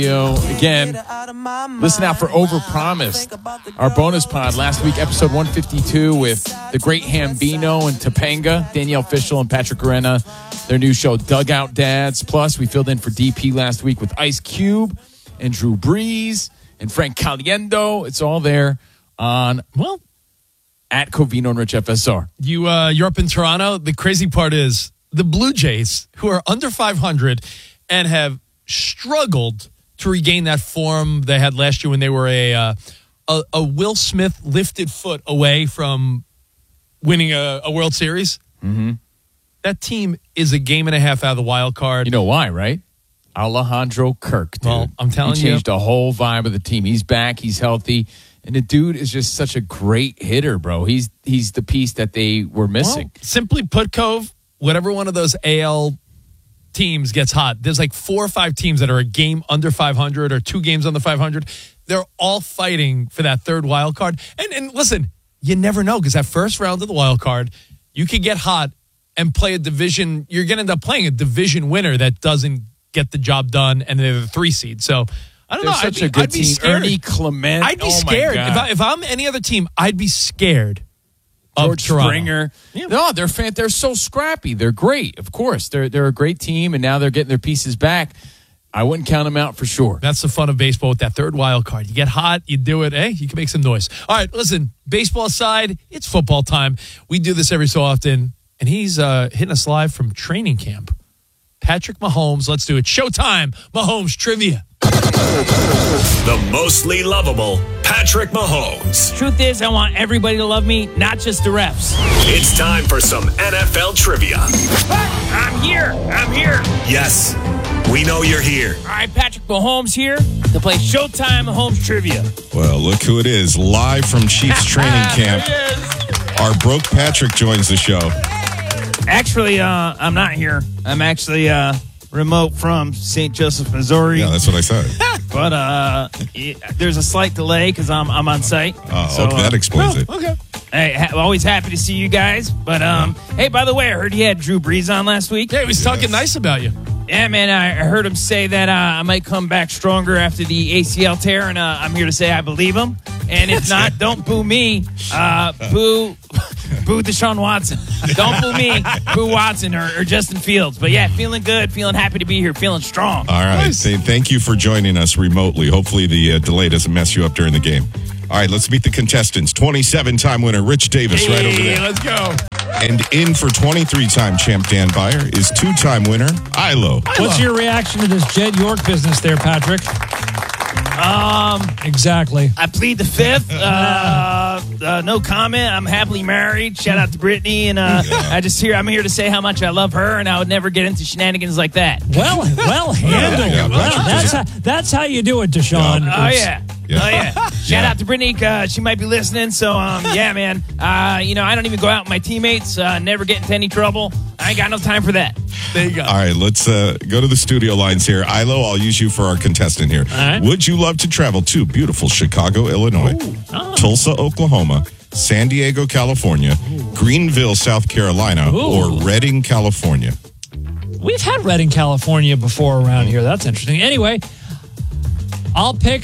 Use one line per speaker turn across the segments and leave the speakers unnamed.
Again, listen out for Overpromised, our bonus pod last week, episode 152 with the great Hambino and Topanga, Danielle Fishel and Patrick Arena, their new show Dugout Dads. Plus, we filled in for DP last week with Ice Cube and Drew Brees and Frank Caliendo. It's all there on, at Covino and Rich FSR.
You're up in Toronto. The crazy part is the Blue Jays, who are under 500 and have struggled to regain that form they had last year when they were a Will Smith lifted foot away from winning a World Series.
Mm-hmm.
That team is a game and a half out of the wild card.
You know why, right? Alejandro Kirk, dude.
Well, I'm telling you.
He changed the whole vibe of the team. He's back. He's healthy. And the dude is just such a great hitter, bro. He's the piece that they were missing.
Well, simply put, Cove, whatever one of those AL teams gets hot, there's like 4 or 5 teams that are a game under 500 or 2 games under 500. They're all fighting for that third wild card. And listen, you never know, because that first round of the wild card, you could get hot and play a division. You're going to end up playing a division winner that doesn't get the job done, and they're the 3 seed. So I don't know.
Such a good
I'd be
team.
scared.
Ernie Clement.
I'd be scared. If I'm any other team, I'd be scared.
George
Toronto.
Springer. Yeah. No, they're so scrappy. They're great. Of course. They're a great team, and now they're getting their pieces back. I wouldn't count them out for sure.
That's the fun of baseball with that third wild card. You get hot, you do it. Hey, you can make some noise. All right, listen, baseball aside, it's football time. We do this every so often, and he's hitting us live from training camp. Patrick Mahomes, let's do it. Showtime, Mahomes trivia.
The mostly lovable Patrick Mahomes.
Truth is, I want everybody to love me, not just the refs.
It's time for some NFL trivia.
I'm here.
Yes, we know you're here.
All right, Patrick Mahomes here to play Showtime Mahomes trivia.
Well, look who it is. Live from Chiefs training camp. Our broke Patrick joins the show.
Actually, I'm not here. I'm actually remote from St. Joseph, Missouri.
Yeah, that's what I said.
But there's a slight delay because I'm on site.
That explains it.
Okay.
Hey, always happy to see you guys. But hey, by the way, I heard you had Drew Brees on last week.
Yeah, he was talking nice about you.
Yeah, man, I heard him say that I might come back stronger after the ACL tear, and I'm here to say I believe him. And if not, don't boo me. Boo Deshaun Watson. Don't boo me. Boo Watson or Justin Fields. But yeah, feeling good, feeling happy to be here, feeling strong.
All right.
Nice.
Thank you for joining us remotely. Hopefully the delay doesn't mess you up during the game. All right, let's meet the contestants. 27-time winner Rich Davis right over there.
Let's go.
And in for 23-time champ Dan Byer is 2-time winner Ilo.
What's your reaction to this Jed York business there, Patrick? Exactly.
I plead the fifth. No comment. I'm happily married. Shout out to Brittany. And I'm here to say how much I love her, and I would never get into shenanigans like that.
Well handled.
Yeah,
Well, that's how you do it, Deshaun.
Oh, yeah. Shout out to Brittany. She might be listening. So, yeah, man. I don't even go out with my teammates. Never get into any trouble. I ain't got no time for that.
There you go.
All right, let's go to the studio lines here. Ilo, I'll use you for our contestant here.
All right.
Would you love to travel to beautiful Chicago, Illinois, Tulsa, Oklahoma, San Diego, California, Greenville, South Carolina, or Redding, California?
We've had Redding, California before around here. That's interesting. Anyway, I'll pick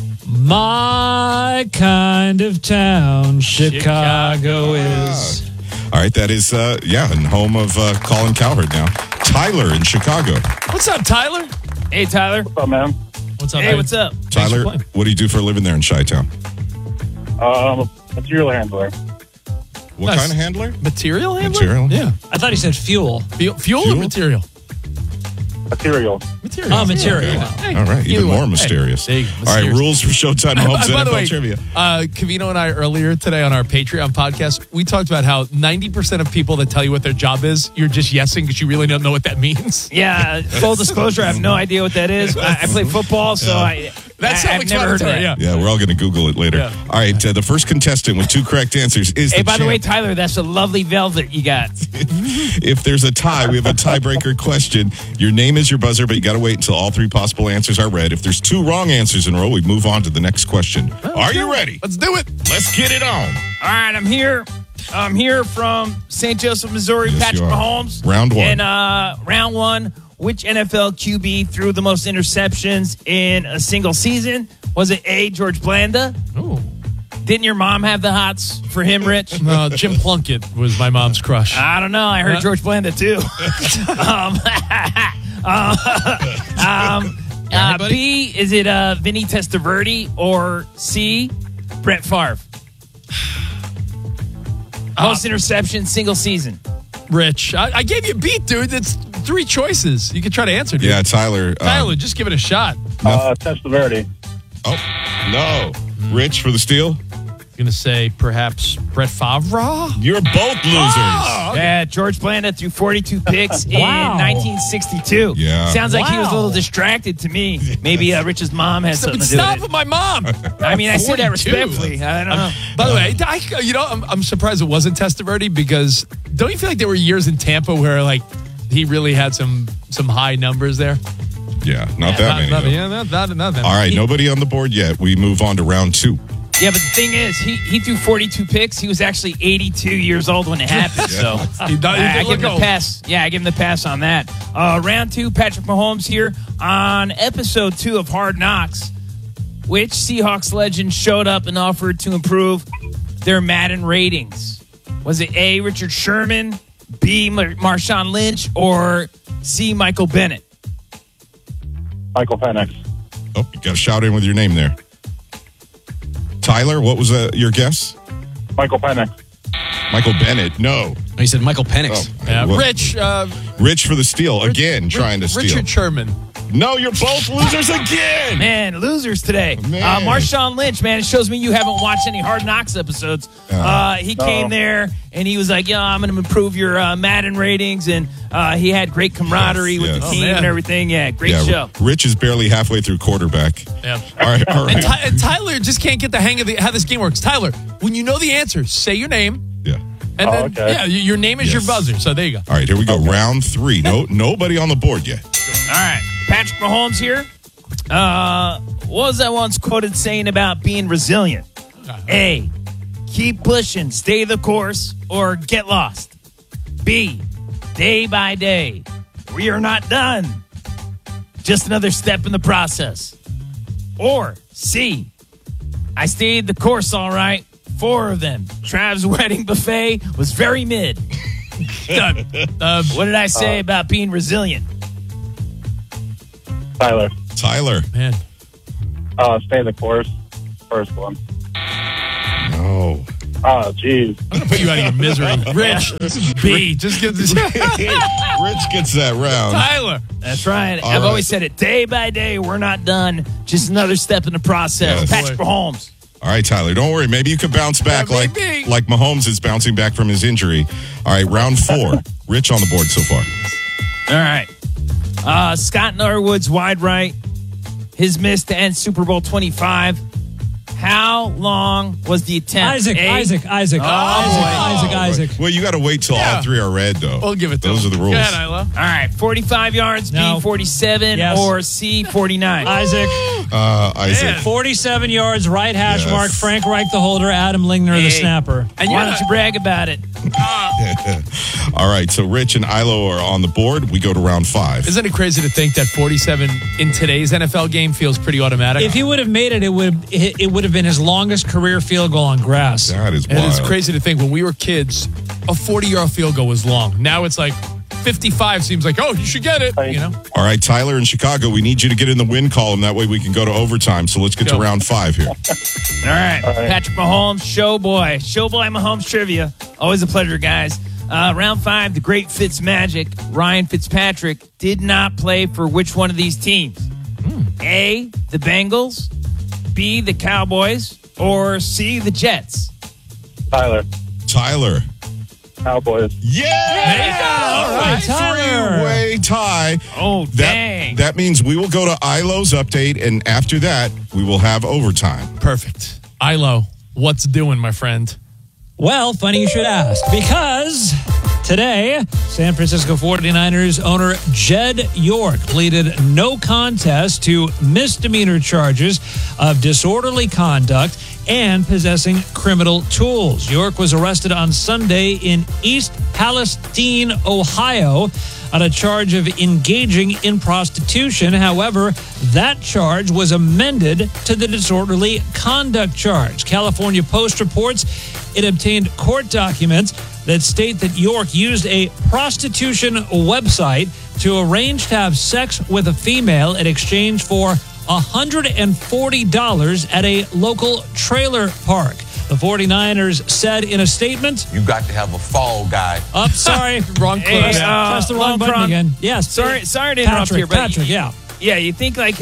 my kind of town. Chicago is.
All right, that is, and home of Colin Cowherd now. Tyler in Chicago.
What's up, Tyler?
Hey, Tyler.
What's up, man?
What's up,
Hey,
man?
what's up?
Tyler, what do you do for a living there in Chi-Town?
Material handler.
What
Nice.
kind of handler?
Material handler?
Material?
Yeah.
I thought he said fuel.
Fuel or material?
Material.
Material.
Oh, material.
Hey,
All right, even
either way.
more mysterious.
Hey, there you go,
All right,
mysterious.
rules for Showtime Mahomes
By the
NFL
way,
trivia.
Cavino and I earlier today on our Patreon podcast, we talked about how 90% of people that tell you what their job is, you're just yesing because you really don't know what that means.
Yeah, full disclosure, I have no idea what that is. I play football, so
That's
I've never heard of that.
Yeah.
Yeah, we're all going to Google it later.
Yeah.
All right, the first contestant with 2 correct answers is
Hey,
the
by the way,
champ.
Tyler, that's a lovely velvet you got.
If there's a tie, we have a tiebreaker question. Your name is your buzzer, but you got to wait until all 3 possible answers are read. If there's 2 wrong answers in a row, we move on to the next question. Are you ready?
Let's do it.
Let's get it on.
All right, I'm here. I'm here from St. Joseph, Missouri.
Yes,
Patrick
you are.
Mahomes.
Round 1.
And round 1, which NFL QB threw the most interceptions in a single season? Was it A, George Blanda?
Ooh.
Didn't your mom have the hots for him, Rich?
Jim Plunkett was my mom's crush.
I don't know. I heard George Blanda, too. B, is it Vinny Testaverde? Or C, Brett Favre? Most interceptions, single season.
Rich, I gave you a beat, dude. That's 3 choices. You could try to answer, dude.
Yeah, Tyler.
Tyler, just give it a shot.
Testaverde.
Oh, no. Rich for the steal?
I'm going to say perhaps Brett Favre.
You're both losers.
Yeah, George Blanda threw 42 picks in
Wow.
1962.
Yeah.
Sounds like he was a
Wow.
little distracted to me. Maybe Rich's mom had something to do
Stop
with
with
it.
my mom.
I mean, I say that
42.
respectfully. I don't know.
By the way, I'm surprised it wasn't Testaverde because don't you feel like there were years in Tampa where like he really had some high numbers there?
Yeah, not that many. though.
Not that.
All right, nobody on the board yet. We move on to round 2.
Yeah, but the thing is, he threw 42 picks. He was actually 82 years old when it happened. So
He did
I give
look
him the
old.
pass. Yeah, I give him the pass on that. Round 2, Patrick Mahomes here on episode 2 of Hard Knocks. Which Seahawks legend showed up and offered to improve their Madden ratings? Was it A, Richard Sherman, B, Marshawn Lynch, or C, Michael Bennett?
Michael Penix.
Oh, you got to shout in with your name there. Tyler, what was your guess?
Michael Penix.
Michael Bennett. No.
He said Michael Penix.
Yeah.
What-
Rich,
Rich for the steal. Again, trying to steal.
Richard Sherman.
No, you're both losers again.
Man, losers today.
Man.
Marshawn Lynch, man, it shows me you haven't watched any Hard Knocks episodes. He came there and he was like, "Yeah, I'm going to improve your Madden ratings," and he had great camaraderie with the
yes.
team
man.
and everything. Yeah, great show.
Rich is barely halfway through quarterback.
Yeah.
All right.
And Tyler just can't get the hang of how this game works. Tyler, when you know the answer, say your name.
Yeah.
And then,
okay.
yeah, your name is your
Yes.
buzzer. So there you go.
All right, here we go. Round 3. Nobody on the board yet.
All right, Patrick Mahomes here. What was I once quoted saying about being resilient? A, keep pushing, stay the course, or get lost. B, day by day, we are not done. Just another step in the process. Or C, I stayed the course all right. 4 of them. Trav's wedding buffet was very mid. What did I say about being resilient?
Tyler.
Tyler.
Man.
Stay the course. First one.
No.
Oh, jeez.
I'm going to put you out of your misery. Rich, B. Just give this.
Rich gets that round.
Tyler.
That's right.
All
I've
right.
always said it. Day by day, we're not done. Just another step in the process.
Yes.
Patrick Mahomes.
All right, Tyler, don't worry. Maybe you could bounce back
Yeah,
like
maybe.
Mahomes is bouncing back from his injury. All right, round 4. Rich on the board so far.
All right. Scott Norwood's wide right. His miss to end Super Bowl 25. How long was the attempt?
Isaac.
Well, you got to wait till all 3 are red, though.
We'll give it to
Those
him.
are the rules.
Go ahead, Isla.
All right. 45 yards,
No.
B, 47,
Yes.
or C, 49.
Isaac,
Isaac.
Man.
47 yards, right hash
Yes.
mark. Frank Reich, the holder. Adam Lingner, the
Hey.
snapper.
And
Why
you're
don't you brag about it?
All right, so Rich and Ilo are on the board. We go to round 5.
Isn't it crazy to think that 47 in today's NFL game feels pretty automatic?
If he would have made it, it would have been his longest career field goal on grass.
That is
And
wild.
it's crazy to think when we were kids, a 40-yard field goal was long. Now it's like 55 seems like, oh, you should get it. You know?
All right, Tyler in Chicago, we need you to get in the win column. That way we can go to overtime. So let's get to
Go.
round 5 here.
All right. Patrick Mahomes, Showboy Mahomes trivia. Always a pleasure, guys. Round 5, the great Fitzmagic, Ryan Fitzpatrick, did not play for which one of these teams? A, the Bengals, B, the Cowboys, or C, the Jets?
Tyler.
Tyler.
Cowboys.
Yeah!
All right, Tyler.
3-way tie.
Oh, dang.
That means we will go to Ilo's update, and after that, we will have overtime.
Perfect. Ilo, what's doing, my friend?
Well, funny you should ask, because today, San Francisco 49ers owner Jed York pleaded no contest to misdemeanor charges of disorderly conduct and possessing criminal tools. York was arrested on Sunday in East Palestine, Ohio, on a charge of engaging in prostitution. However, that charge was amended to the disorderly conduct charge. California Post reports it obtained court documents that state that York used a prostitution website to arrange to have sex with a female in exchange for $140 at a local trailer park. The 49ers said in a statement,
You got to have a fall guy.
"Oh, sorry,
Wrong clue.
press the wrong button again." Yes,
Sorry to interrupt here, but
Patrick, yeah.
Yeah, you think like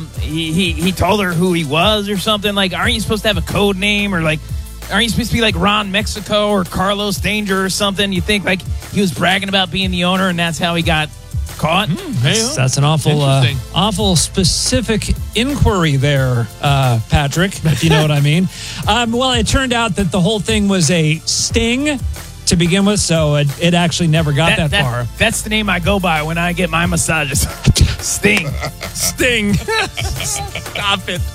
he told her who he was or something? Like, aren't you supposed to have a code name, or like, aren't you supposed to be like Ron Mexico or Carlos Danger or something? You think like he was bragging about being the owner and that's how he got caught?
That's an awful,
Interesting.
awful specific inquiry there, Patrick, if you know what I mean. Well, it turned out that the whole thing was a sting to begin with, so it actually never got that far.
That's the name I go by when I get my massages. Sting.
Sting. Stop it.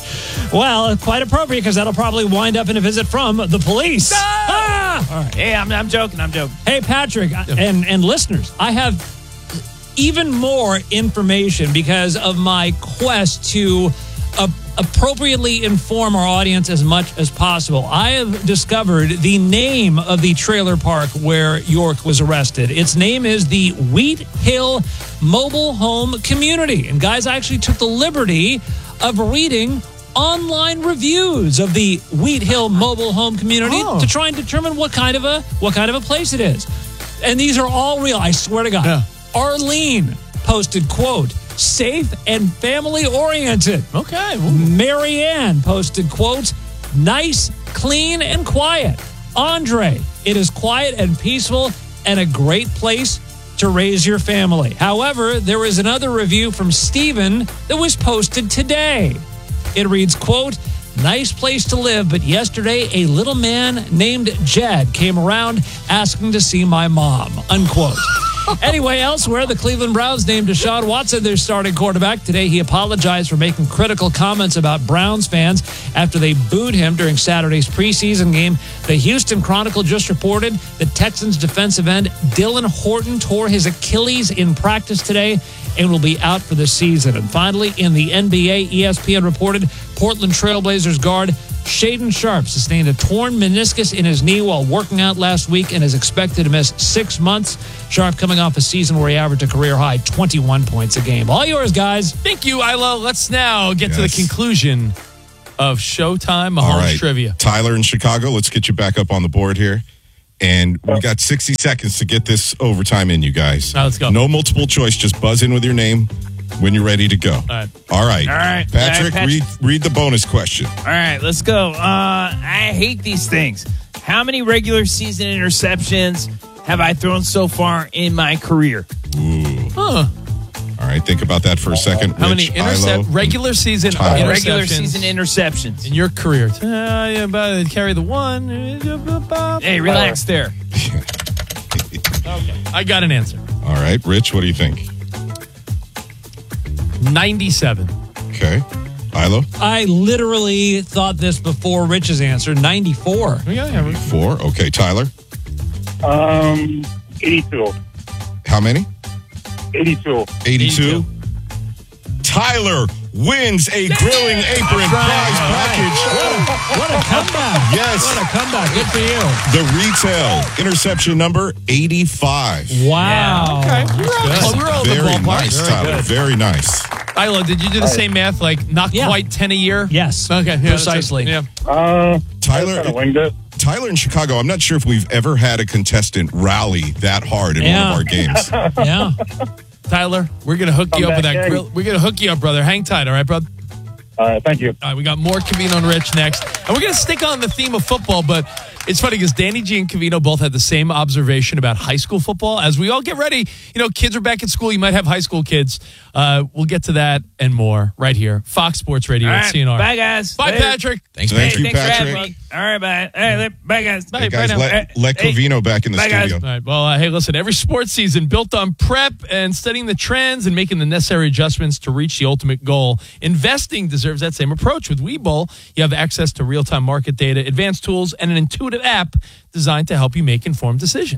Well, quite appropriate, because that'll probably wind up in a visit from the police. Ah! All right.
Hey, I'm joking.
Hey, Patrick, and listeners, I have even more information because of my quest to appropriately inform our audience as much as possible. I have discovered the name of the trailer park where York was arrested. Its name is the Wheat Hill Mobile Home Community. And guys, I actually took the liberty of reading online reviews of the Wheat Hill Mobile Home Community to try and determine what kind of a place it is. And these are all real, I swear to God.
Yeah.
Arlene posted, quote, "safe and family oriented."
Okay.
Marianne posted, quote, "nice, clean, and quiet." Andre, "it is quiet and peaceful and a great place to raise your family." However, there is another review from Steven that was posted today. It reads, quote, "nice place to live, but yesterday a little man named Jed came around asking to see my mom," unquote. Anyway, elsewhere, the Cleveland Browns named Deshaun Watson their starting quarterback. Today, he apologized for making critical comments about Browns fans after they booed him during Saturday's preseason game. The Houston Chronicle just reported that Texans defensive end Dylan Horton tore his Achilles in practice today and will be out for the season. And finally, in the NBA, ESPN reported Portland Trailblazers guard Shaden Sharp sustained a torn meniscus in his knee while working out last week and is expected to miss 6 months. Sharp coming off a season where he averaged a career-high 21 points a game. All yours, guys.
Thank you, Isla. Let's now get to the conclusion of Showtime Mahomes
All right.
Trivia.
Tyler in Chicago, let's get you back up on the board here. And we got 60 seconds to get this overtime in, you guys.
All right, let's go.
No multiple choice. Just buzz in with your name when you're ready to go. All right. Patrick, read the bonus question.
All right, let's go. I hate these things. How many regular season interceptions have I thrown so far in my career?
Ooh. All right, think about that for a second.
How many regular season
Tyler.
Regular season interceptions
in your career? Carry the one.
Hey, relax there.
Okay, I got an answer.
All right, Rich, what do you think?
97.
Okay. Ilo?
I literally thought this before Rich's answer. 94.
4. Okay, Tyler?
82.
How many?
82.
82. Tyler wins a grilling apron prize package.
What a comeback.
Yes.
What a comeback. Good for you.
The retail interception number 85.
Wow.
Okay. We're all in the
Very
ballpark.
nice, Tyler. Very nice.
Ilo, did you do the same math? Like not quite 10 a year?
Yes.
Okay. Yeah,
Precisely.
Yeah.
Tyler,
I winged it.
Tyler in Chicago, I'm not sure if we've ever had a contestant rally that hard in one of our games.
Yeah.
Tyler, we're going to hook you up with that
back,
grill. We're going to hook you up, brother. Hang tight, all right, brother?
Thank you.
All right, we got more Covino and Rich next. And we're going to stick on the theme of football, but it's funny because Danny G and Covino both had the same observation about high school football. As we all get ready, kids are back at school. You might have high school kids. We'll get to that and more right here. Fox Sports Radio at CNR.
Bye, guys.
Bye,
Later.
Patrick.
Thank you,
Thanks for having
Patrick.
me. All right, bye. Hey, bye, guys.
Hey, guys,
now.
let Covino back in the
Bye, guys.
studio.
All right. Well, hey, listen, every sports season built on prep and studying the trends and making the necessary adjustments to reach the ultimate goal. Investing deserves that same approach. With Webull, you have access to real-time market data, advanced tools, and an intuitive app designed to help you make informed decisions.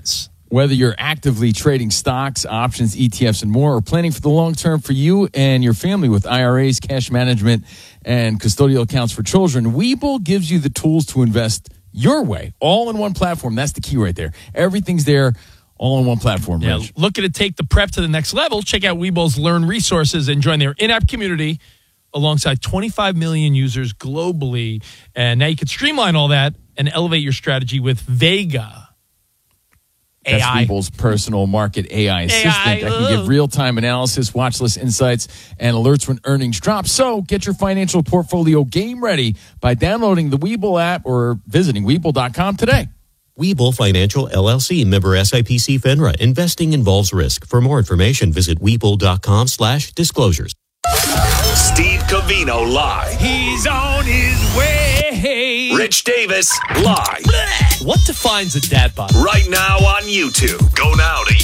Whether you're actively trading stocks, options, ETFs, and more, or planning for the long term for you and your family with IRAs, cash management, and custodial accounts for children, Webull gives you the tools to invest your way, all in one platform. That's the key right there. Everything's there, all in one platform.
Yeah,
Rich.
looking to take the prep to the next level? Check out Webull's Learn resources and join their in-app community alongside 25 million users globally. And now you can streamline all that and elevate your strategy with Vega.
That's
AI.
Webull's personal market AI assistant that can give real-time analysis, watch list insights, and alerts when earnings drop. So get your financial portfolio game ready by downloading the Webull app or visiting Webull.com today.
Webull Financial LLC, member SIPC FINRA. Investing involves risk. For more information, visit Webull.com/disclosures.
Steve Covino live.
He's on his way.
Rich Davis live.
What defines a dad bod?
Right now on YouTube. Go now to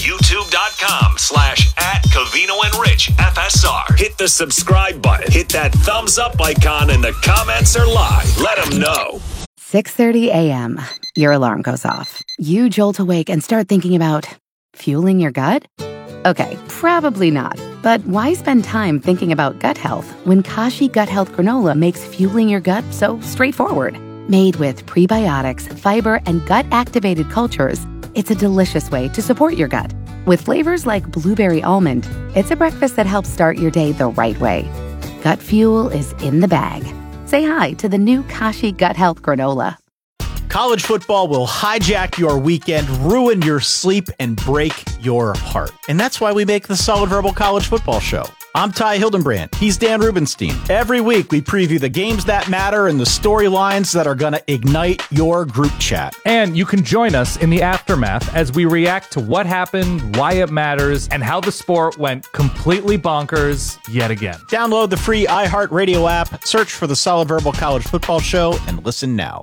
youtube.com/@CovinoandRichFSR. Hit the subscribe button. Hit that thumbs up icon, and the comments are live. Let them know.
6:30 a.m. Your alarm goes off. You jolt awake and start thinking about fueling your gut? Okay, probably not. But why spend time thinking about gut health when Kashi Gut Health Granola makes fueling your gut so straightforward? Made with prebiotics, fiber, and gut-activated cultures, it's a delicious way to support your gut. With flavors like blueberry almond, it's a breakfast that helps start your day the right way. Gut fuel is in the bag. Say hi to the new Kashi Gut Health Granola.
College football will hijack your weekend, ruin your sleep, and break your heart. And that's why we make the Solid Verbal College Football Show. I'm Ty Hildenbrand. He's Dan Rubenstein. Every week, we preview the games that matter and the storylines that are going to ignite your group chat.
And you can join us in the aftermath as we react to what happened, why it matters, and how the sport went completely bonkers yet again.
Download the free iHeartRadio app, search for the Solid Verbal College Football Show, and listen now.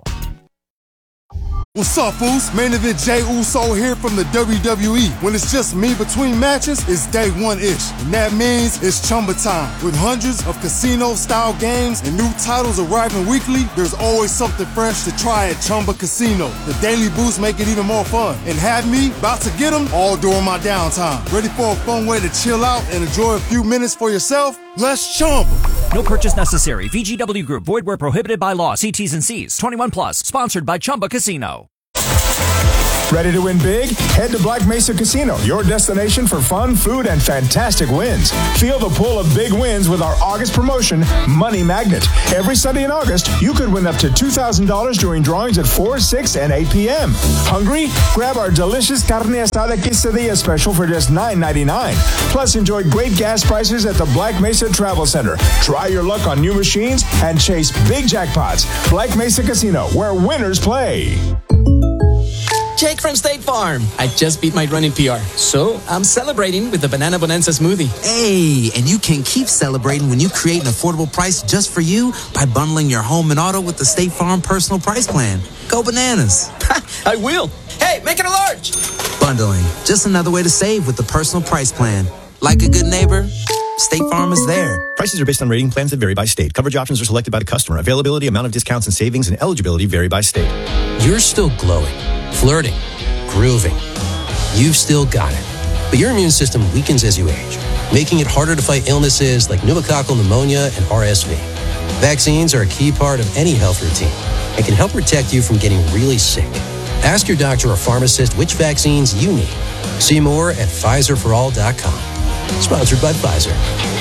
What's up, fools? Main event Jey Uso here from the WWE. When it's just me between matches, it's day one-ish. And that means it's Chumba time. With hundreds of casino-style games and new titles arriving weekly, there's always something fresh to try at Chumba Casino. The daily boosts make it even more fun. And have me about to get them all during my downtime. Ready for a fun way to chill out and enjoy a few minutes for yourself? Let's Chumba.
No purchase necessary. VGW Group. Void where prohibited by law. See T's and C's. 21 plus. Sponsored by Chumba Casino.
Ready to win big? Head to Black Mesa Casino, your destination for fun, food, and fantastic wins. Feel the pull of big wins with our August promotion, Money Magnet. Every Sunday in August, you could win up to $2,000 during drawings at 4, 6, and 8 p.m. Hungry? Grab our delicious carne asada quesadilla special for just $9.99. Plus, enjoy great gas prices at the Black Mesa Travel Center. Try your luck on new machines and chase big jackpots. Black Mesa Casino, where winners play.
Jake from State Farm. I just beat my running PR, so I'm celebrating with the Banana Bonanza smoothie.
Hey, and you can keep celebrating when you create an affordable price just for you by bundling your home and auto with the State Farm Personal Price Plan. Go bananas.
I will. Hey, make it a large.
Bundling, just another way to save with the Personal Price Plan. Like a good neighbor, State Farm is there.
Prices are based on rating plans that vary by state. Coverage options are selected by the customer. Availability, amount of discounts and savings, and eligibility vary by state.
You're still glowing, flirting, grooving. You've still got it. But your immune system weakens as you age, making it harder to fight illnesses like pneumococcal pneumonia and RSV. Vaccines are a key part of any health routine and can help protect you from getting really sick. Ask your doctor or pharmacist which vaccines you need. See more at PfizerForAll.com. Sponsored by Pfizer.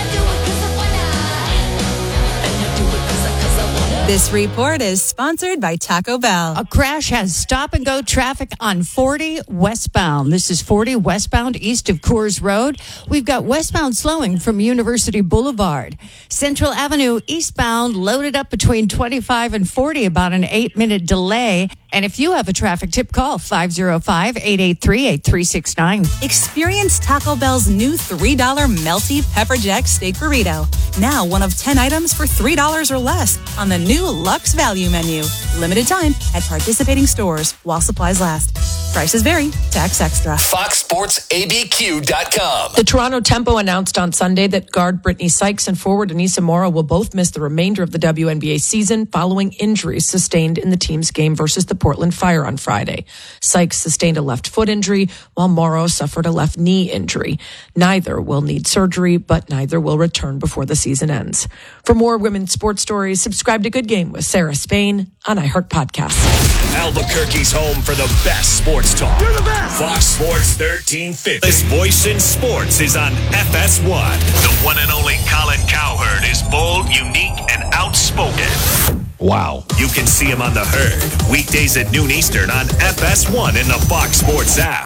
This report is sponsored by Taco Bell.
A crash has stop-and-go traffic on 40 westbound. This is 40 westbound east of Coors Road. We've got westbound slowing from University Boulevard. Central Avenue eastbound loaded up between 25 and 40, about an 8-minute delay. And if you have a traffic tip, call 505-883-8369.
Experience Taco Bell's new $3 Melty Pepper Jack Steak Burrito. Now one of 10 items for $3 or less on the new Luxe Value Menu. Limited time at participating stores while supplies last. Prices vary. Tax extra.
FoxSportsABQ.com.
The Toronto Tempo announced on Sunday that guard Brittany Sykes and forward Anissa Mora will both miss the remainder of the WNBA season following injuries sustained in the team's game versus the Portland Fire on Friday. Sykes sustained a left foot injury, while Mora suffered a left knee injury. Neither will need surgery, but neither will return before the season ends. For more women's sports stories, subscribe to Good Game with Sarah Spain on iHeart Podcasts.
Albuquerque's home for the best sports talk. You're the best. Fox Sports 1350. This voice in sports is on FS1. The one and only Colin Cowherd is bold, unique, and outspoken.
Wow.
You can see him on The Herd, weekdays at noon Eastern on FS1 in the Fox Sports app.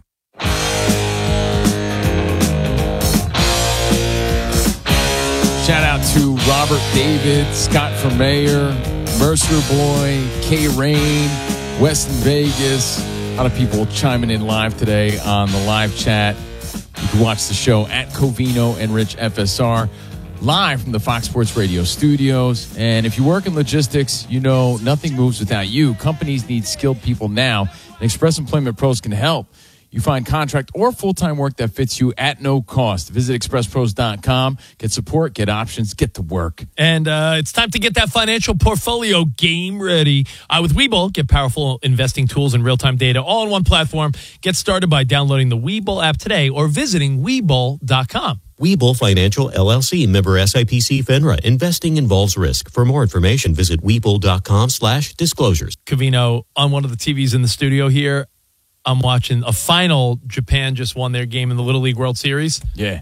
Shout out to Robert David, Scott for Mayor, Mercer Boy, Kay Rain, Weston Vegas. A lot of people chiming in live today on the live chat. You can watch the show at Covino and Rich FSR live from the Fox Sports Radio studios. And if you work in logistics, you know nothing moves without you. Companies need skilled people now, and Express Employment Pros can help. You find contract or full-time work that fits you at no cost. Visit expresspros.com. Get support, get options, get to work.
And it's time to get that financial portfolio game ready. With Webull, get powerful investing tools and real-time data all on one platform. Get started by downloading the Webull app today or visiting Webull.com.
Webull Financial LLC, member SIPC FINRA. Investing involves risk. For more information, visit Webull.com/disclosures.
Covino, on one of the TVs in the studio here, I'm watching a final. Japan just won their game in the Little League World Series.
Yeah.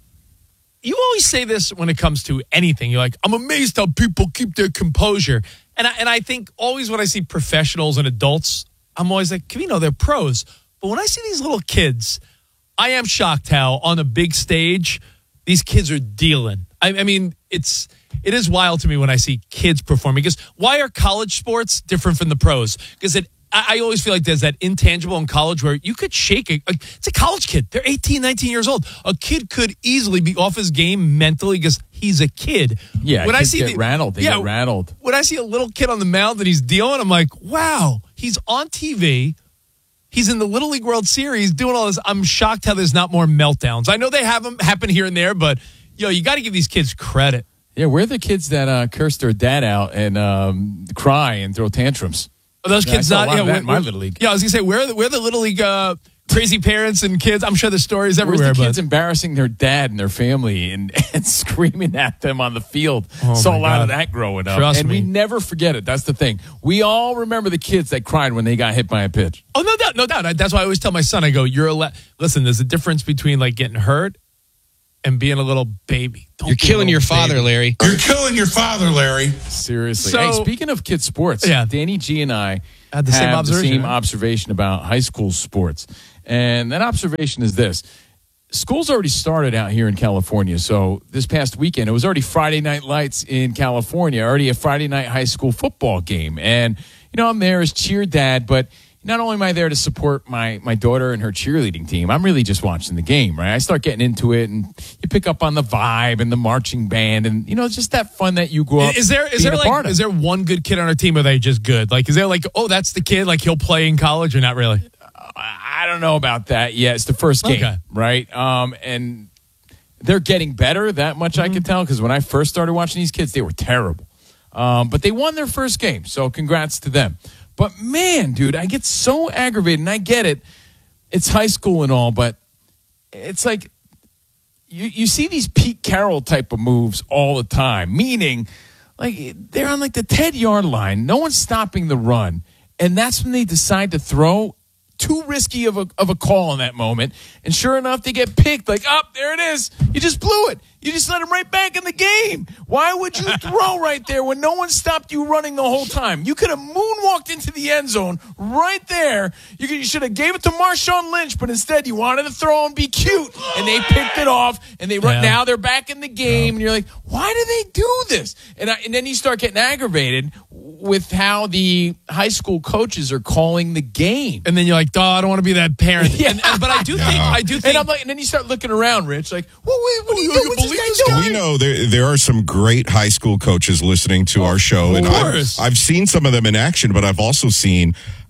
You always say this when it comes to anything. You're like, I'm amazed how people keep their composure. And I think always when I see professionals and adults, I'm always like, Covino, they're pros. But when I see these little kids, I am shocked how on a big stage, these kids are dealing. I mean, it is wild to me when I see kids performing. Because why are college sports different from the pros? Because I always feel like there's that intangible in college where you could shake it. It's a college kid. They're 18, 19 years old. A kid could easily be off his game mentally because he's a kid.
Yeah, when kids get rattled. They get rattled.
When I see a little kid on the mound that he's dealing, I'm like, wow, he's on TV. He's in the Little League World Series doing all this. I'm shocked how there's not more meltdowns. I know they have them happen here and there, but, you got to give these kids credit.
Yeah, we're the kids that curse their dad out and cry and throw tantrums.
Are those kids not?
Yeah, in my Little League.
Yeah, I was going to say, we're the Little League crazy parents and kids. I'm sure there's stories everywhere.
Where's the kids embarrassing their dad and their family and screaming at them on the field? Saw a lot of that growing up.
Trust me.
We never forget it. That's the thing. We all remember the kids that cried when they got hit by a pitch.
Oh, no doubt. That's why I always tell my son, I go, listen, there's a difference between like getting hurt and being a little baby.
You're killing your father, Larry.
You're killing your father, Larry.
Seriously.
So,
hey, speaking of kids' sports, Danny G and I
had the same
observation about high school sports. And that observation is this. School's already started out here in California. So this past weekend, it was already Friday Night Lights in California, already a Friday night high school football game. And, I'm there as cheer dad, but not only am I there to support my daughter and her cheerleading team, I'm really just watching the game, right? I start getting into it, and you pick up on the vibe and the marching band, and it's just that fun that you grow up.
Is there one good kid on our team, or are they just good? Like, is there like, oh, that's the kid, like he'll play in college, or not really?
I don't know about that yet. It's the first game, right? And they're getting better. That much I can tell, because when I first started watching these kids, they were terrible. But they won their first game, so congrats to them. But, man, dude, I get so aggravated, and I get it. It's high school and all, but it's like you see these Pete Carroll type of moves all the time, meaning like they're on like the 10-yard line. No one's stopping the run, and that's when they decide to throw. Too risky of a call in that moment. And sure enough, they get picked. Like, there it is. You just blew it. You just let him right back in the game. Why would you throw right there when no one stopped you running the whole time? You could have moonwalked into the end zone right there. You should have gave it to Marshawn Lynch, but instead you wanted to throw and be cute. And they picked it off, and they run. Now they're back in the game, and you're like, why do they do this? And then you start getting aggravated with how the high school coaches are calling the game.
And then you're like, I don't want to be that parent. But I do think.
And I'm like, and then you start looking around, Rich, like, what are you doing? What's this guy doing?
We know there are some great high school coaches listening to our show.
Of
and
course.
I've seen some of them in action, but I've also seen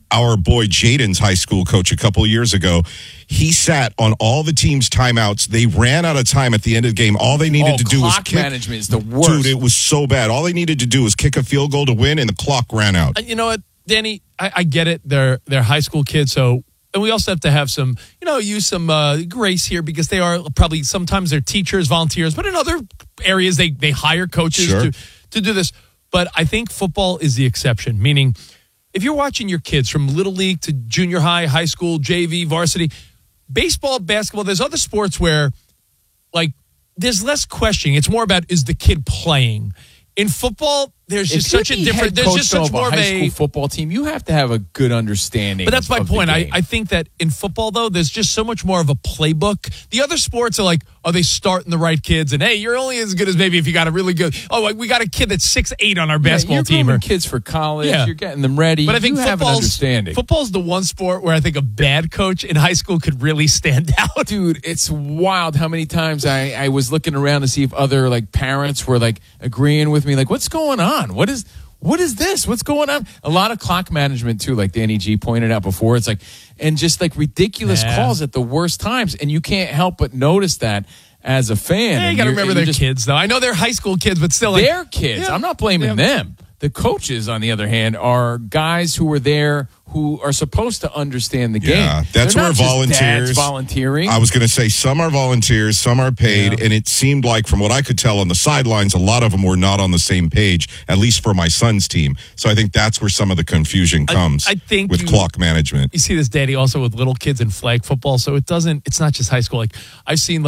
our boy Jaden's high school coach a couple of years ago. He sat on all the team's timeouts. They ran out of time at the end of the game. All they needed to do was
clock
kick.
management is the worst.
Dude, it was so bad. All they needed to do was kick a field goal to win, and the clock ran out.
You know what, Danny? I get it. They're high school kids, so. And we also have to have some, use some grace here because they are probably sometimes they're teachers, volunteers, but in other areas they hire coaches to do this. But I think football is the exception, meaning if you're watching your kids from little league to junior high, high school, JV, varsity, baseball, basketball, there's other sports where like there's less questioning. It's more about is the kid playing. In football, there's just such a different. There's just such more of a
high school football team. You have to have a good understanding.
But that's my point. I think that in football, though, there's just so much more of a playbook. The other sports are like, are they starting the right kids? And hey, you're only as good as maybe if you got a really good. Oh, we got a kid that's 6'8" on our basketball team.
You're kids for college. Yeah. You're getting them ready.
But I think
understanding.
Football's the one sport where I think a bad coach in high school could really stand out.
Dude, it's wild how many times I was looking around to see if other like parents were like agreeing with me. Like, what's going on? What is this? What's going on? A lot of clock management too, like Danny G pointed out before. It's like, and just like ridiculous calls at the worst times. And you can't help but notice that as a fan.
Yeah, you got to remember their kids though. I know they're high school kids, but still.
They're kids. Yeah. I'm not blaming them. The coaches, on the other hand, are guys who are there who are supposed to understand the game.
Yeah, that's where volunteers.
Volunteering.
I was going to say some are volunteers, some are paid, and it seemed like, from what I could tell on the sidelines, a lot of them were not on the same page, at least for my son's team. So I think that's where some of the confusion comes.
I think
with clock management.
You see this, Daddy, also with little kids in flag football. So it's not just high school. Like I've seen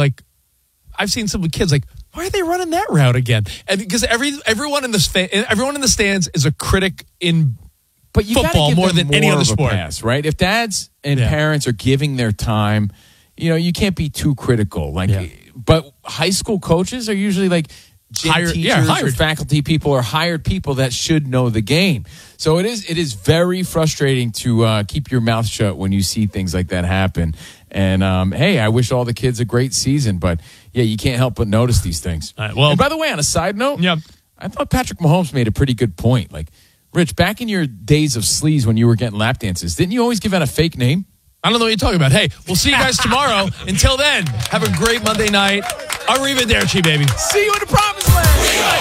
some kids like. Why are they running that route again? And because everyone in the stands is a critic in football more than any other sport,
pass, right? If dads and parents are giving their time, you can't be too critical. But high school coaches are usually like teachers or faculty people or hired people that should know the game. So it is very frustrating to keep your mouth shut when you see things like that happen. And hey, I wish all the kids a great season, but yeah, you can't help but notice these things.
Right, well,
and by the way, on a side note, I thought Patrick Mahomes made a pretty good point. Like, Rich, back in your days of sleaze when you were getting lap dances, didn't you always give out a fake name?
I don't know what you're talking about. Hey, we'll see you guys tomorrow. Until then, have a great Monday night. Arrivederci, baby.
See you in the promised land.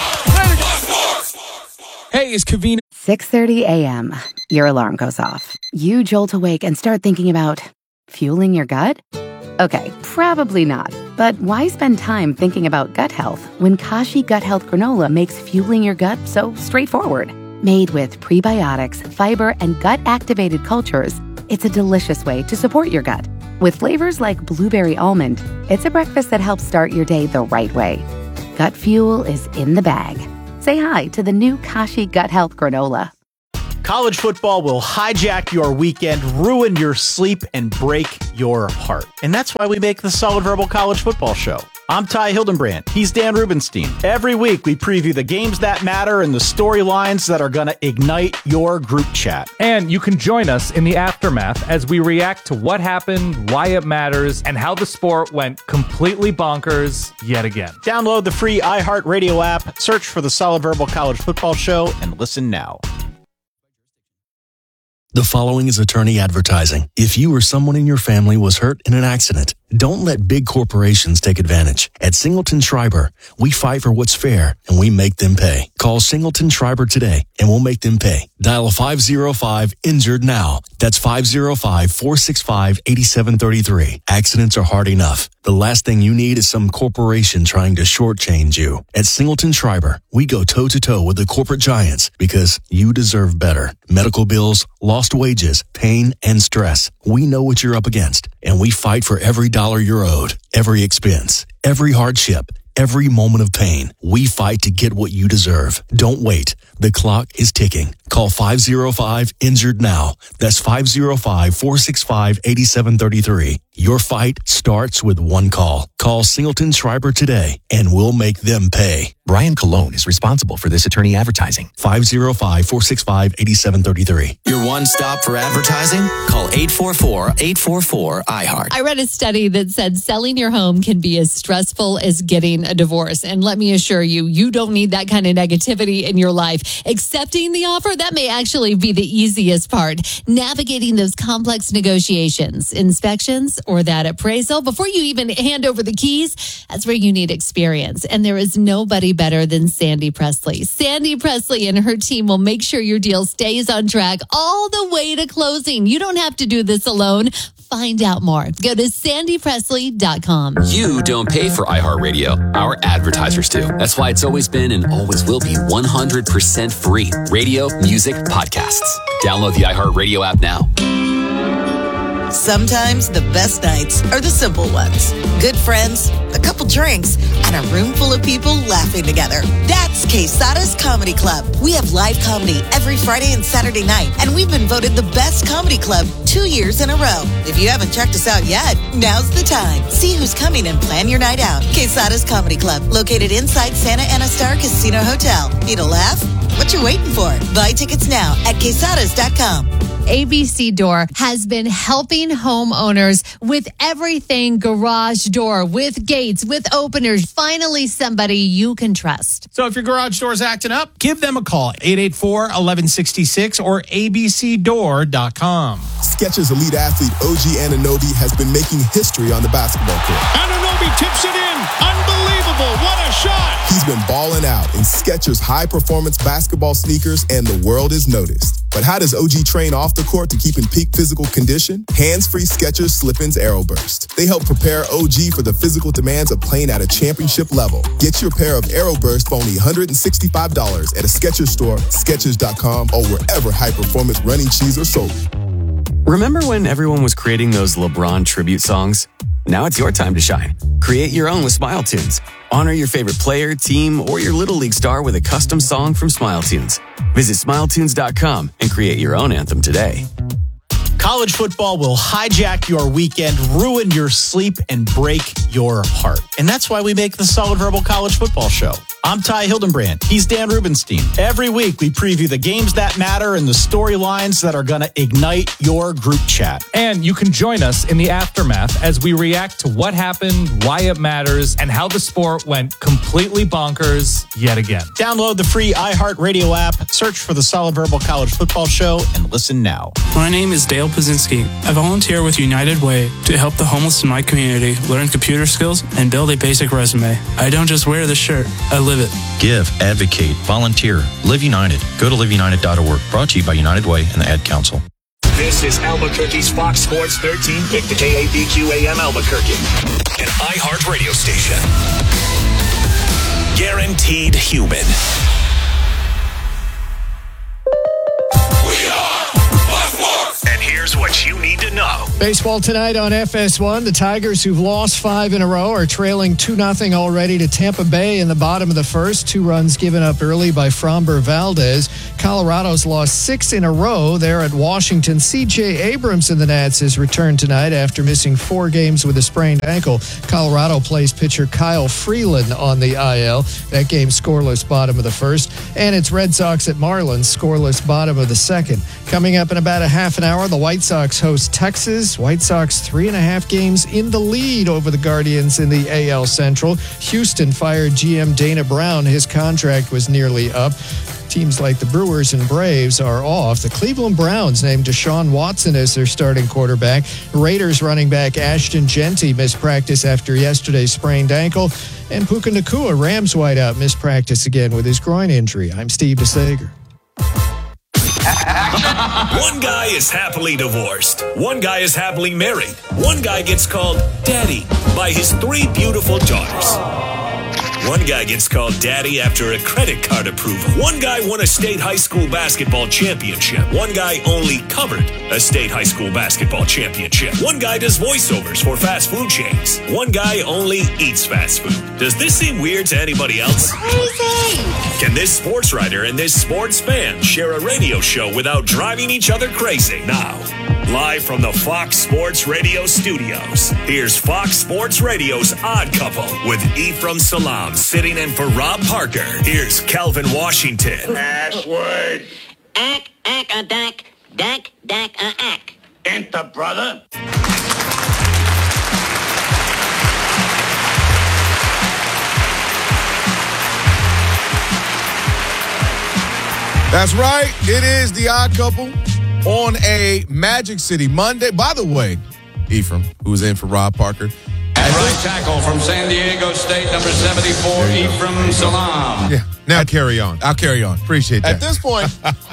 Hey, it's Kavina.
6:30 a.m. Your alarm goes off. You jolt awake and start thinking about fueling your gut? Okay, probably not. But why spend time thinking about gut health when Kashi Gut Health Granola makes fueling your gut so straightforward? Made with prebiotics, fiber, and gut-activated cultures, it's a delicious way to support your gut. With flavors like blueberry almond, it's a breakfast that helps start your day the right way. Gut fuel is in the bag. Say hi to the new Kashi Gut Health Granola.
College football will hijack your weekend, ruin your sleep, and break your heart. And that's why we make the Solid Verbal College Football Show. I'm Ty Hildenbrand. He's Dan Rubenstein. Every week, we preview the games that matter and the storylines that are going to ignite your group chat.
And you can join us in the aftermath as we react to what happened, why it matters, and how the sport went completely bonkers yet again.
Download the free iHeartRadio app, search for the Solid Verbal College Football Show, and listen now.
The following is attorney advertising. If you or someone in your family was hurt in an accident, don't let big corporations take advantage. At Singleton Schreiber, we fight for what's fair and we make them pay. Call Singleton Schreiber today and we'll make them pay. Dial 505-INJURED now. That's 505-465-8733. Accidents are hard enough. The last thing you need is some corporation trying to shortchange you. At Singleton Schreiber, we go toe-to-toe with the corporate giants because you deserve better. Medical bills, lost wages, pain, and stress. We know what you're up against, and we fight for every dollar you're owed, every expense, every hardship, every moment of pain. We fight to get what you deserve. Don't wait. The clock is ticking. Call 505-INJURED now. That's 505-465-8733. Your fight starts with one call. Call Singleton Schreiber today, and we'll make them pay.
Brian Colon is responsible for this attorney advertising.
505-465-8733.
Your one stop for advertising? Call 844-844-iHeart.
I read a study that said selling your home can be as stressful as getting a divorce. And let me assure you, you don't need that kind of negativity in your life. Accepting the offer,
that may actually be the easiest part, navigating those complex negotiations, inspections, or that appraisal. Before you even hand over the keys, that's where you need experience. And there is nobody better than Sandy Presley. Sandy Presley and her team will make sure your deal stays on track all the way to closing. You don't have to do this alone. Find out more. Go to sandypresley.com.
You don't pay for iHeartRadio. Our advertisers do. That's why it's always been and always will be 100% free. Radio, music, podcasts. Download the iHeartRadio app now.
Sometimes the best nights are the simple ones. Good friends, a couple drinks, and a room full of people laughing together. That's Quesada's Comedy Club. We have live comedy every Friday and Saturday night, and we've been voted the best comedy club 2 years in a row. If you haven't checked us out yet, now's the time. See who's coming and plan your night out. Quesada's Comedy Club, located inside Santa Ana Star Casino Hotel. Need a laugh? What you waiting for? Buy tickets now at quesadas.com.
ABC Door has been helping homeowners with everything garage door, with gates, with openers. Finally, somebody you can trust.
So if your garage door is acting up, give them a call, 884-1166 or abcdoor.com.
Skechers elite athlete OG Anunoby has been making history on the basketball court.
Anunoby tips it in. Unbelievable. What a shot.
He's been balling out in Skechers high-performance basketball sneakers, and the world is noticed. But how does OG train off the court to keep in peak physical condition? Hands-free Skechers Slip-ins AeroBurst. They help prepare OG for the physical demands of playing at a championship level. Get your pair of AeroBurst for only $165 at a Skechers store, Skechers.com, or wherever high-performance running shoes are sold.
Remember when everyone was creating those LeBron tribute songs? Now it's your time to shine. Create your own with Smile Tunes. Honor your favorite player, team, or your Little League star with a custom song from Smile Tunes. Visit SmileTunes.com and create your own anthem today.
College football will hijack your weekend, ruin your sleep, and break your heart. And that's why we make the Solid Verbal College Football Show. I'm Ty Hildenbrand. He's Dan Rubenstein. Every week, we preview the games that matter and the storylines that are going to ignite your group chat.
And you can join us in the aftermath as we react to what happened, why it matters, and how the sport went completely bonkers yet again.
Download the free iHeartRadio app, search for the Solid Verbal College Football Show, and listen now.
My name is Dale Pazinski. I volunteer with United Way to help the homeless in my community learn computer skills and build a basic resume. I don't just wear the shirt, I live it.
Give, advocate, volunteer, Live United. Go to liveunited.org. Brought to you by United Way and the Ad Council.
This is Albuquerque's Fox Sports 1350 KABQ AM Albuquerque, an iHeart radio station. Guaranteed human. And here's what you need to know.
Baseball tonight on FS1. The Tigers, who've lost 5 in a row, are trailing 2-0 already to Tampa Bay in the bottom of the first. 2 runs given up early by Framber Valdez. Colorado's lost 6 in a row. They're at Washington. C.J. Abrams in the Nats has returned tonight after missing 4 games with a sprained ankle. Colorado plays pitcher Kyle Freeland on the IL. That game scoreless bottom of the first. And it's Red Sox at Marlins, scoreless bottom of the second. Coming up in about a half an hour, the White Sox host Texas. White Sox 3.5 games in the lead over the Guardians in the AL Central. Houston fired GM Dana Brown. His contract was nearly up. Teams like the Brewers and Braves are off. The Cleveland Browns named Deshaun Watson as their starting quarterback. Raiders running back Ashton Genty missed practice after yesterday's sprained ankle. And Puka Nacua, Rams wideout, missed practice again with his groin injury. I'm Steve DeSager.
One guy is happily divorced. One guy is happily married. One guy gets called daddy by his 3 beautiful daughters. One guy gets called daddy after a credit card approval. One guy won a state high school basketball championship. One guy only covered a state high school basketball championship. One guy does voiceovers for fast food chains. One guy only eats fast food. Does this seem weird to anybody else?
Crazy!
Can this sports writer and this sports fan share a radio show without driving each other crazy? Now, live from the Fox Sports Radio studios, here's Fox Sports Radio's Odd Couple with Ephraim Salam sitting in for Rob Parker. Here's Calvin Washington.
Password. Ack, a dack, a ack. Enter, brother.
That's right. It is the Odd Couple on a Magic City Monday. By the way, Ephraim, who's in for Rob Parker.
At right tackle from San Diego State, number 74, Ephraim Salam.
Yeah. Now carry on.
I'll carry on.
Appreciate that.
At this point,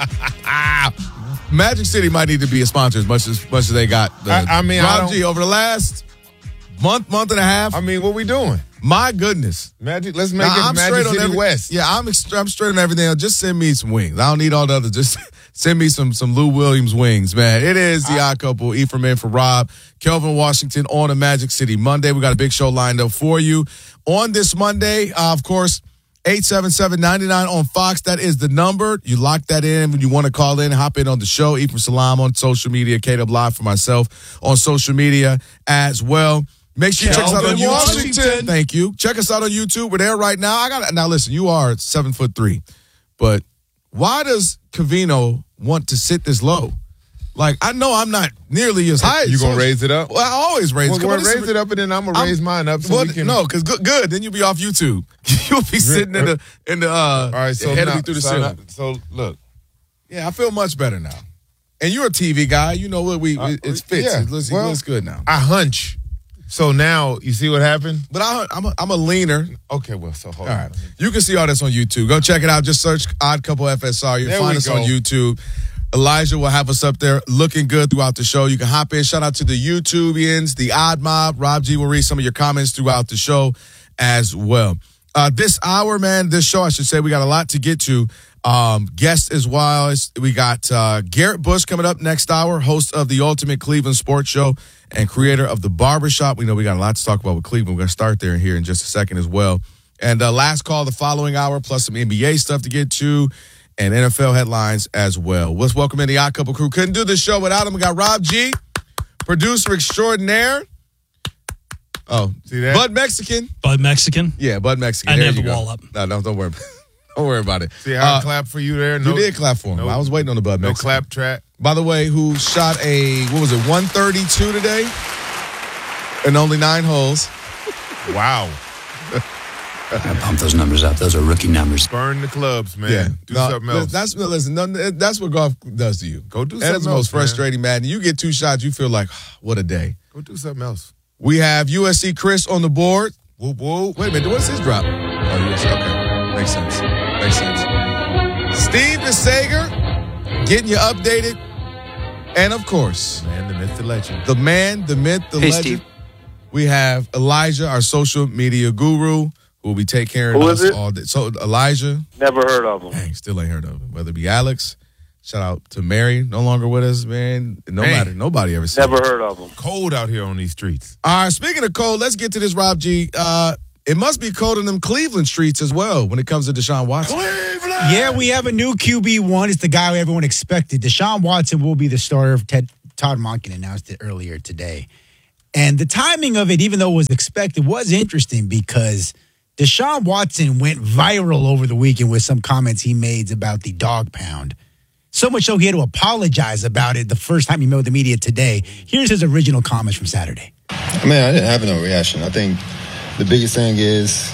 Magic City might need to be a sponsor as much as they got. Rob G, over the last month and a half.
I mean, what we doing?
My goodness.
Magic, let's make it Magic City West.
Yeah, I'm straight on everything else. Just send me some wings. I don't need all the others. Just send me some Lou Williams wings, man. It is the Odd Couple. Ephraim in for Rob. Kelvin Washington on a Magic City Monday. We got a big show lined up for you. On this Monday, of course, 877-99 on Fox. That is the number. You lock that in when you want to call in, hop in on the show. Ephraim Salam on social media. K-Dub Live for myself on social media as well. Make sure you check us out on YouTube. Washington. Thank you. Check us out on YouTube. We're there right now. Now listen, you are 7'3", but why does Covino want to sit this low? Like, I know I'm not nearly as high.
You gonna raise it up?
Well, I always raise it up.
Raise it up, and then I'm gonna raise mine up. So we can...
No, because good. Then you'll be off YouTube. You'll be sitting in the all right. So head through the ceiling.
So look,
yeah, I feel much better now. And you're a TV guy. You know what it fits. Yeah. It looks good now.
I hunch. So now you see what happened.
But I'm a leaner.
Okay, well, so hold
on.
Right.
You can see all this on YouTube. Go check it out. Just search Odd Couple FSR. You'll find us on YouTube. Elijah will have us up there looking good throughout the show. You can hop in. Shout out to the YouTubians, the Odd Mob. Rob G will read some of your comments throughout the show as well. This show, I should say, we got a lot to get to. Guests as well. We got Garrett Bush coming up next hour, host of the Ultimate Cleveland Sports Show and creator of The Barbershop. We know we got a lot to talk about with Cleveland. We're going to start there here in just a second as well. And last call the following hour, plus some NBA stuff to get to and NFL headlines as well. Let's welcome in the Odd Couple crew. Couldn't do this show without him. We got Rob G, producer extraordinaire. Oh, see that? Bud Mexican. Yeah, Bud Mexican.
I
there
never
you
wall
go.
up.
No, don't worry. Don't worry about it.
See how I clapped for you there?
You did clap for him. I was waiting on the Bud Mexican.
No clap track.
By the way, who shot 132 today? And only 9 holes.
Wow.
I pump those numbers up. Those are rookie numbers.
Burn the clubs, man. Yeah. Do something else.
That's what golf does to you.
Go do something else.
That's the most frustrating, man. You get 2 shots, you feel like, what a day.
Go do something else.
We have USC Chris on the board.
Whoop, whoop.
Wait a minute, what's his drop? Oh, USC, okay. Makes sense. Steve DeSager getting you updated. And, of course,
man, the myth, the legend.
The man, the myth, the legend. Steve. We have Elijah, our social media guru, who will be taking care of us all day. So, Elijah.
Never heard of him.
Dang, still ain't heard of him. Whether it be Alex, shout out to Mary, no longer with us, man. Nobody ever seen
Never heard of him.
Cold out here on these streets.
All right, speaking of cold, let's get to this, Rob G. It must be cold in them Cleveland streets as well when it comes to Deshaun Watson.
Cleveland! Yeah, we have a new QB1. It's the guy everyone expected. Deshaun Watson will be the starter. Todd Monken announced it earlier today. And the timing of it, even though it was expected, was interesting because Deshaun Watson went viral over the weekend with some comments he made about the dog pound. So much so he had to apologize about it the first time he met with the media today. Here's his original comments from Saturday.
Man, I didn't have no reaction. I think the biggest thing is,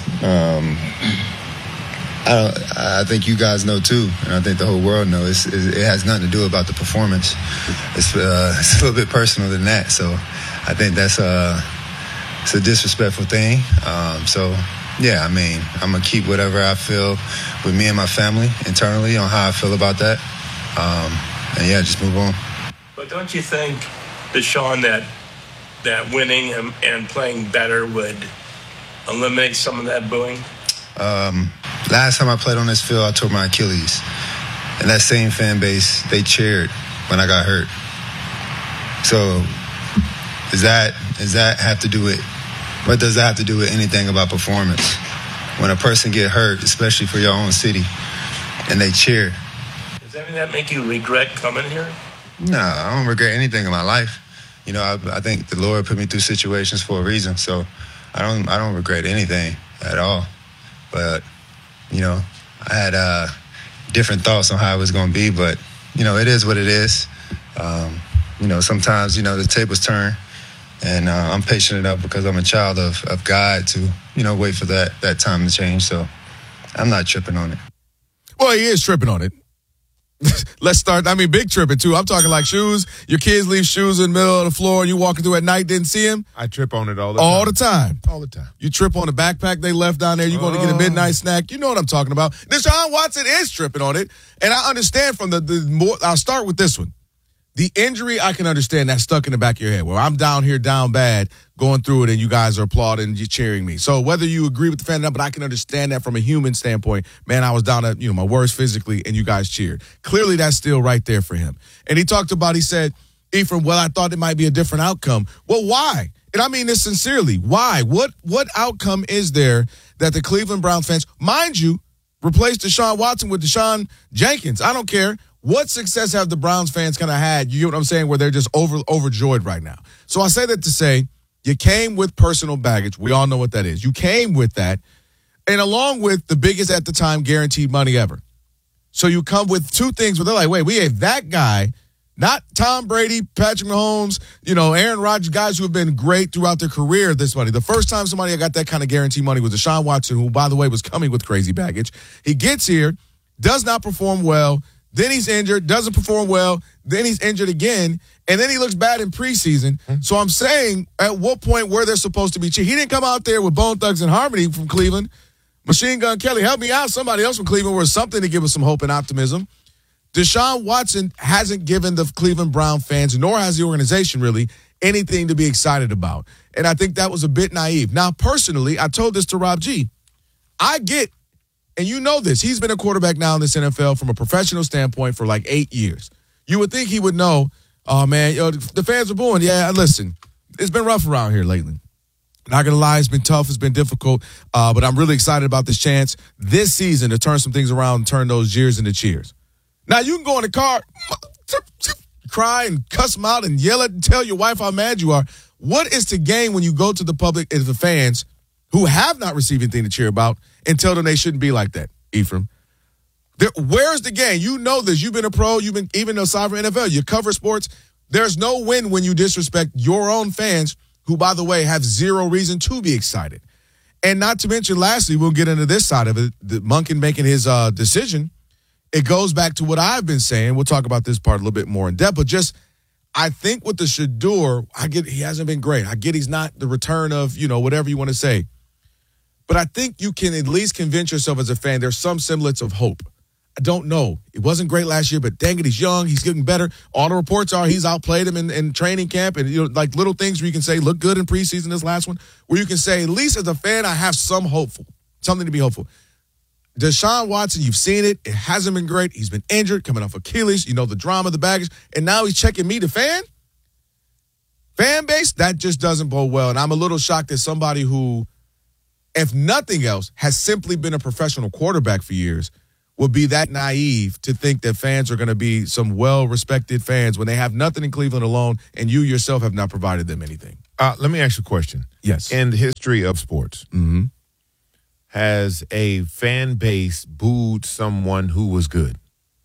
I think you guys know too, and I think the whole world knows, it has nothing to do about the performance. It's a little bit personal than that. So I think that's it's a disrespectful thing. Yeah, I mean, I'm going to keep whatever I feel with me and my family internally on how I feel about that. And yeah, just move on.
But don't you think, Deshaun, that winning and playing better would eliminate some of that booing?
Last time I played on this field, I tore my Achilles. And that same fan base, they cheered when I got hurt. So does that have to do with, what does that have to do with anything about performance? When a person get hurt, especially for your own city, and they cheer.
Does any of that make you regret coming here?
No, I don't regret anything in my life. You know, I think the Lord put me through situations for a reason, so I don't regret anything at all. But, you know, I had different thoughts on how it was going to be, but, you know, it is what it is. You know, sometimes, you know, the tables turn, and I'm patient enough because I'm a child of God to, you know, wait for that time to change. So I'm not tripping on it.
Well, he is tripping on it. Let's start. I mean, big tripping, too. I'm talking like shoes. Your kids leave shoes in the middle of the floor and you walking through at night, didn't see them?
I trip on it all the time.
All the time. You trip on the backpack they left down there. You're going to get a
Oh.
midnight snack. You know what I'm talking about. Deshaun Watson is tripping on it. And I understand from the more. I'll start with this one. The injury, I can understand that stuck in the back of your head. Well, I'm down here, down bad, going through it, and you guys are applauding and you're cheering me. So whether you agree with the fan or not, but I can understand that from a human standpoint. Man, I was down at my worst physically, and you guys cheered. Clearly, that's still right there for him. And he talked about, he said, Ephraim, well, I thought it might be a different outcome. Well, why? And I mean this sincerely. Why? What outcome is there that the Cleveland Browns fans, mind you, replace Deshaun Watson with Deshaun Jenkins? I don't care. What success have the Browns fans kind of had, you know what I'm saying, where they're just overjoyed right now? So I say that to say you came with personal baggage. We all know what that is. You came with that, and along with the biggest at the time guaranteed money ever. So you come with two things where they're like, wait, we have that guy, not Tom Brady, Patrick Mahomes, Aaron Rodgers, guys who have been great throughout their career, this money. The first time somebody got that kind of guaranteed money was Deshaun Watson, who, by the way, was coming with crazy baggage. He gets here, does not perform well, then he's injured, doesn't perform well, then he's injured again, and then he looks bad in preseason. So I'm saying, at what point were there supposed to be cheer? He didn't come out there with Bone Thugs and Harmony from Cleveland. Machine Gun Kelly, help me out. Somebody else from Cleveland was something to give us some hope and optimism. Deshaun Watson hasn't given the Cleveland Brown fans, nor has the organization really, anything to be excited about. And I think that was a bit naive. Now, personally, I told this to Rob G. I get, and you know this, he's been a quarterback now in this NFL from a professional standpoint for like 8 years. You would think he would know, oh, man, the fans are booing. Yeah, listen, it's been rough around here lately. Not going to lie, it's been tough, it's been difficult, but I'm really excited about this chance this season to turn some things around and turn those jeers into cheers. Now, you can go in the car, cry and cuss them out and yell at and tell your wife how mad you are. What is to gain when you go to the public and the fans who have not received anything to cheer about and tell them they shouldn't be like that, Ephraim? Where's the game? You know this. You've been a pro. You've been even aside from NFL. You cover sports. There's no win when you disrespect your own fans who, by the way, have zero reason to be excited. And not to mention, lastly, we'll get into this side of it, the Monken making his decision. It goes back to what I've been saying. We'll talk about this part a little bit more in depth, but just I think with the Shador, I get he hasn't been great. I get he's not the return of, whatever you want to say. But I think you can at least convince yourself as a fan there's some semblance of hope. I don't know. It wasn't great last year, but dang it, he's young. He's getting better. All the reports are he's outplayed him in training camp. And, like little things where you can say, look good in preseason, this last one, where you can say, at least as a fan, I have something to be hopeful. Deshaun Watson, you've seen it. It hasn't been great. He's been injured, coming off Achilles, the drama, the baggage. And now he's checking me, the fan base. That just doesn't bode well. And I'm a little shocked that somebody who, if nothing else, has simply been a professional quarterback for years would be that naive to think that fans are going to be some well-respected fans when they have nothing in Cleveland alone and you yourself have not provided them anything.
Let me ask you a question.
Yes.
In the history of sports, has a fan base booed someone who was good?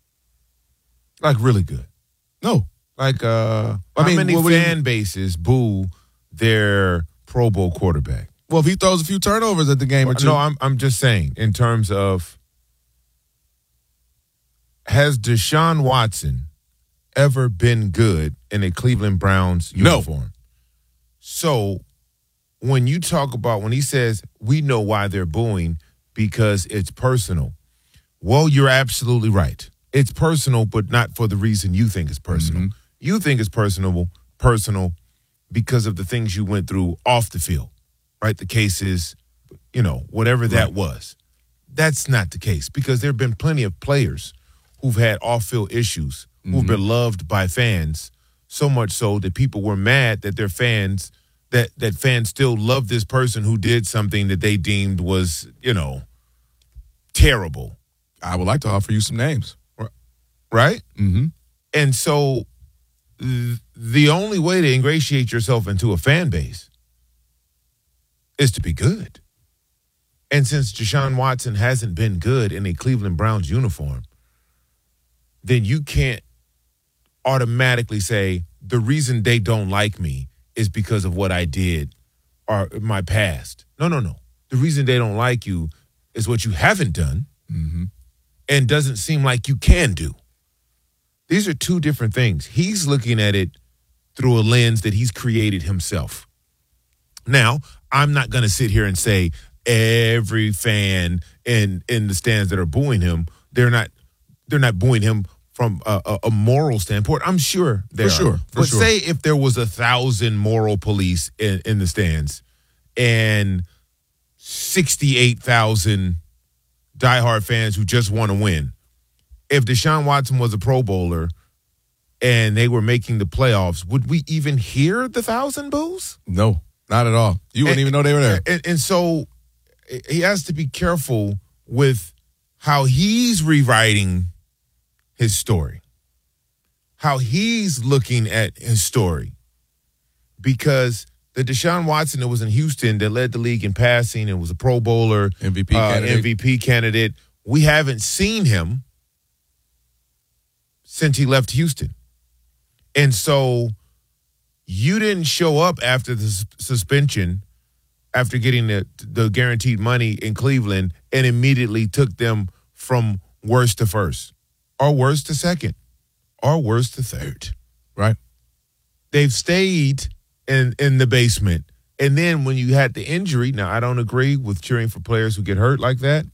Like really good?
No.
Like, how many fan bases boo their Pro Bowl quarterback?
Well, if he throws a few turnovers at the game or two.
No, I'm just saying in terms of, has Deshaun Watson ever been good in a Cleveland Browns uniform?
No.
So when you talk about, when he says, we know why they're booing because it's personal. Well, you're absolutely right. It's personal, but not for the reason you think it's personal. You think it's personal because of the things you went through off the field, right? The cases, whatever that was. That's not the case because there have been plenty of players who've had off-field issues, who've been loved by fans, so much so that people were mad that their fans, that fans still love this person who did something that they deemed was, terrible.
I would like to offer you some names.
Right? And so the only way to ingratiate yourself into a fan base is to be good. And since Deshaun Watson hasn't been good in a Cleveland Browns uniform, then you can't automatically say the reason they don't like me is because of what I did or my past. No. The reason they don't like you is what you haven't done and doesn't seem like you can do. These are two different things. He's looking at it through a lens that he's created himself. Now, I'm not going to sit here and say every fan in the stands that are booing him, they're not booing him from a moral standpoint. I'm sure they are. But say if there was 1,000 moral police in the stands and 68,000 diehard fans who just want to win. If Deshaun Watson was a Pro Bowler and they were making the playoffs, would we even hear the 1,000 boos?
No, not at all. You wouldn't even know they were there.
And so he has to be careful with how he's rewriting his story, how he's looking at his story. Because the Deshaun Watson that was in Houston that led the league in passing and was a Pro Bowler, MVP candidate, we haven't seen him since he left Houston. And so you didn't show up after the suspension, after getting the guaranteed money in Cleveland, and immediately took them from worst to first, or worst to second, or worst to third.
Right?
They've stayed in the basement. And then when you had the injury, now I don't agree with cheering for players who get hurt like that,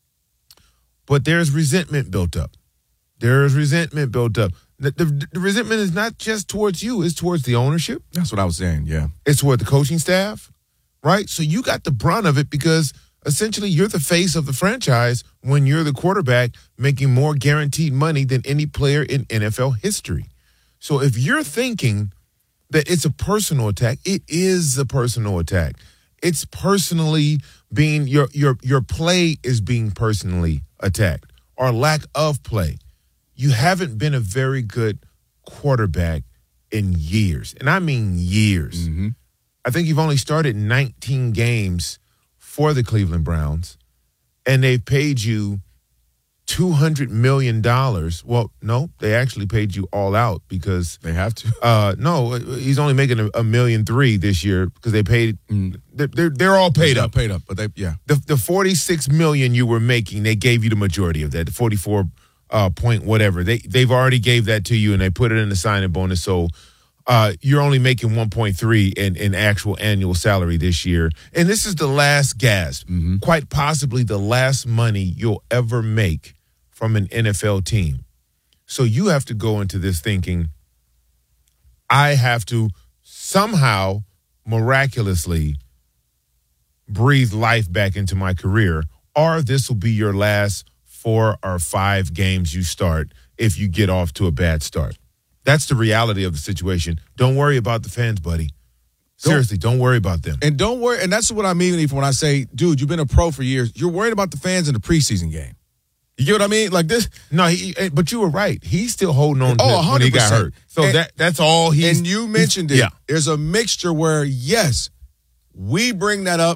but there's resentment built up. There's resentment built up. The resentment is not just towards you, it's towards the ownership.
That's what I was saying, yeah.
It's toward the coaching staff, right? So you got the brunt of it because essentially you're the face of the franchise when you're the quarterback making more guaranteed money than any player in NFL history. So if you're thinking that it's a personal attack, it is a personal attack. It's personally being, your play is being personally attacked, or lack of play. You haven't been a very good quarterback in years, and I mean years.
Mm-hmm.
I think you've only started 19 games for the Cleveland Browns, and they've paid you $200 million. Well, no, they actually paid you all out because
they have to.
No, he's only making $1.3 million this year because they paid. They're all paid up.
Paid up, but they
the $46 million you were making, they gave you the majority of that. The 44 point whatever. They've already gave that to you and they put it in the signing bonus. So you're only making 1.3 in actual annual salary this year, and this is the last gasp, quite possibly the last money you'll ever make from an NFL team. So you have to go into this thinking, I have to somehow miraculously breathe life back into my career, or this will be your last 4 or 5 games you start if you get off to a bad start. That's the reality of the situation. Don't worry about the fans, buddy. Seriously, don't worry about them.
And don't worry, and that's what I mean when I say, dude, you've been a pro for years. You're worried about the fans in the preseason game. You get what I mean? Like this.
No, but you were right. He's still holding on to it when he got hurt. So that's all he's.
And you mentioned it.
Yeah.
There's a mixture where, yes, we bring that up